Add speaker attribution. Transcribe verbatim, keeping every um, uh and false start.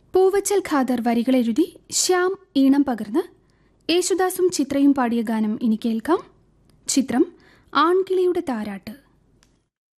Speaker 1: പൂവച്ചൽ ഖാദർ വരികളെഴുതി ശ്യാം ഈണം പകർന്ന് യേശുദാസും ചിത്രയും പാടിയ ഗാനം ഇനി കേൾക്കാം. ചിത്രം ആൺകിളിയുടെ താരാട്ട്.